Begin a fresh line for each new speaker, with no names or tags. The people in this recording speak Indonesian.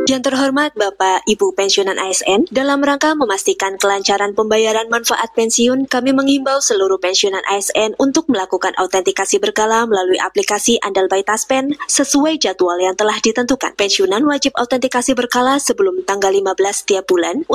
Yang terhormat Bapak Ibu pensiunan ASN, dalam rangka memastikan kelancaran pembayaran manfaat pensiun, kami menghimbau seluruh pensiunan ASN untuk melakukan autentikasi berkala melalui aplikasi Andal by Taspen sesuai jadwal yang telah ditentukan. Pensiunan wajib autentikasi berkala sebelum tanggal 15 tiap bulan